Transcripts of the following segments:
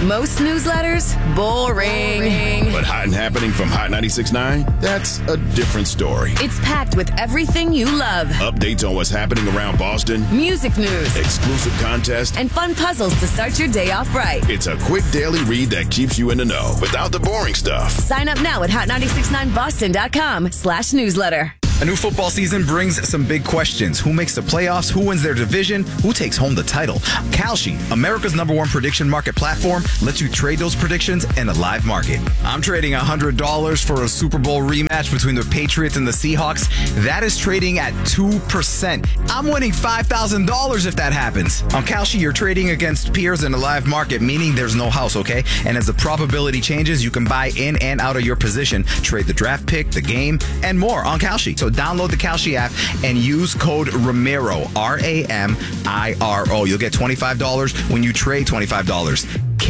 Most newsletters, boring. But Hot and Happening from Hot 96.9, that's a different story. It's packed with everything you love. Updates on what's happening around Boston, Music news, exclusive contests, and fun puzzles to start your day off right. It's a quick daily read that keeps you in the know without the boring stuff. Sign up now at hot969boston.com/newsletter. A new football season brings some big questions. Who makes the playoffs? Who wins their division? Who takes home the title? Kalshi, America's #1 prediction market platform, lets you trade those predictions in a live market. I'm trading $100 for a Super Bowl rematch between the Patriots and the Seahawks. That is trading at 2%. I'm winning $5,000 if that happens. On Kalshi, you're trading against peers in a live market, meaning there's no house, okay? And as the probability changes, you can buy in and out of your position, trade the draft pick, the game, and more on Kalshi. So download the Kalshi app and use code Ramiro, RAMIRO. You'll get $25 when you trade $25.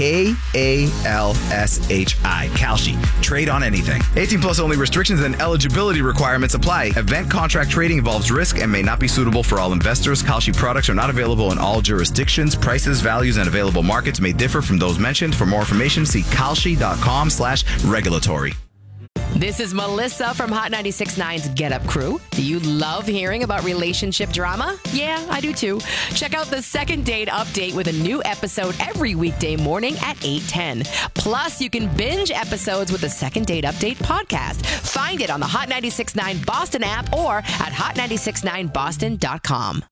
KALSHI. Kalshi. Trade on anything. 18 plus only. Restrictions and eligibility requirements apply. Event contract trading involves risk and may not be suitable for all investors. Kalshi products are not available in all jurisdictions. Prices, values, and available markets may differ from those mentioned. For more information, see kalshi.com/regulatory. This is Melissa from Hot 96.9's Get Up Crew. Do you love hearing about relationship drama? Yeah, I do too. Check out the Second Date Update with a new episode every weekday morning at 8:10. Plus, you can binge episodes with the Second Date Update podcast. Find it on the Hot 96.9 Boston app or at hot969boston.com.